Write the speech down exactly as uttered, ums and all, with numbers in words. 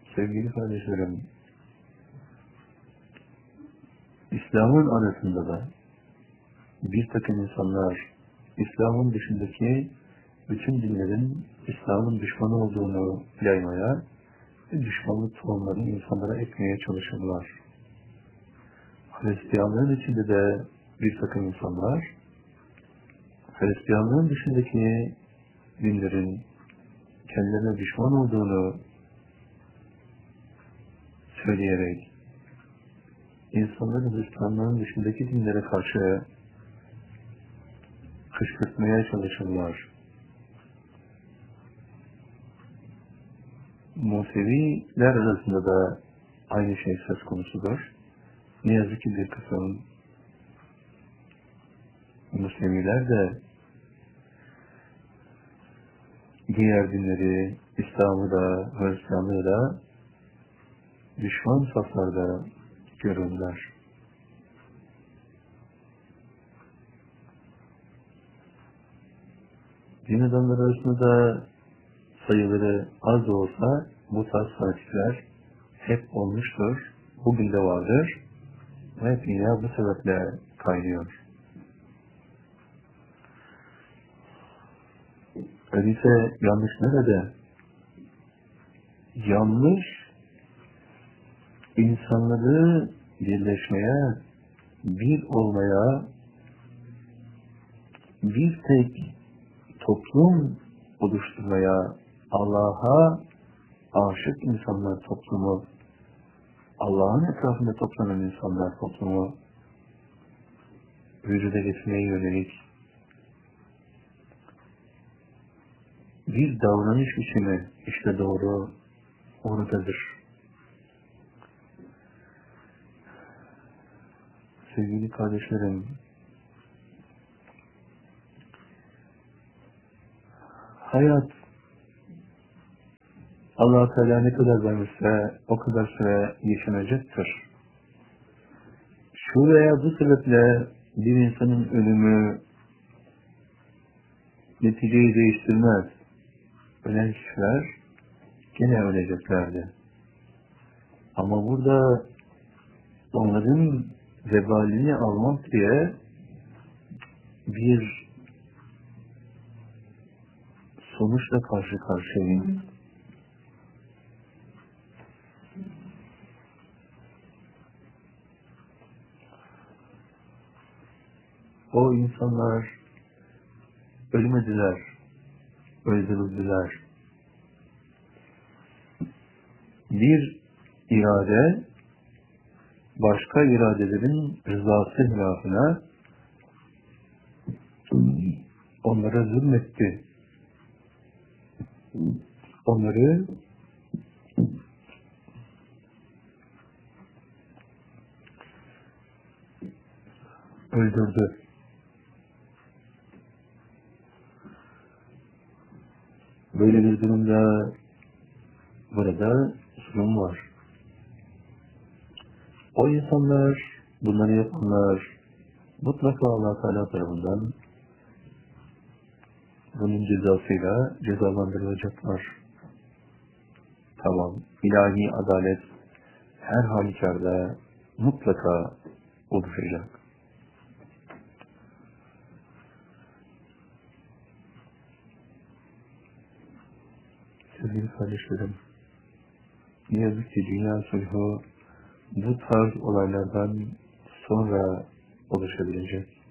Sevgili kardeşlerim, İslam'ın arasında da bir takım insanlar İslam'ın dışındaki bütün dinlerin İslam'ın düşmanı olduğunu yaymaya ve düşmanlık tohumlarını insanlara ekmeye çalışırlar. Hristiyanlığın içinde de bir takım insanlar Hristiyanlığın dışındaki dinlerin kendilerine düşman olduğunu söyleyerek insanların Hristiyanlığın dışındaki dinlere karşı kışkırtmaya çalışırlar. Museviler arasında da aynı şey söz konusudur. Ne yazık ki bir kısım Museviler de diğer dinleri, İslam'ı da, Hristiyanlığı da düşman saflarda görürler. Din adamları arasında da sayıları az da olsa bu tarz fanatikler hep olmuştur, bugün de vardır ve dünya bu sebeple kaynıyor. Öyleyse yanlış nerede? Yanlış insanları birleşmeye, bir olmaya, bir tek toplum oluşturmaya, Allah'a aşık insanlar toplumu, Allah'ın etrafında toplanan insanlar toplumu vücuda getirmeye yönelik bir davranış biçimi işte doğru oradadır. Sevgili kardeşlerim, hayat Allah-u Teala ne kadar vermişse o kadar süre yaşanacaktır. Şu veya bu sebeple bir insanın ölümü neticeyi değiştirmez. Ölen kişiler gene öleceklerdi. Ama burada onların vebalini almak diye bir sonuçla karşı karşıyayım. O insanlar ölmediler, öldürüldüler. Bir irade başka iradelerin rızası hilafına onlara zulmetti. Onları öldürdü. Böyle bir durumda burada zulüm var. O insanlar, bunları yapanlar mutlaka Allah Teala tarafından bunun cezasıyla cezalandırılacaklar. Tamam, ilahi adalet her halükarda mutlaka oluşacak. Sevgili kardeşlerim, ne yazık ki dünya sulhu bu tarz olaylardan sonra oluşabilecek.